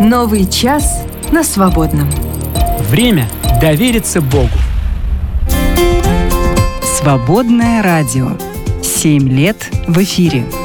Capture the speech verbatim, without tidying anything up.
Новый час на свободном. Время довериться Богу. Свободное радио. Семь лет в эфире.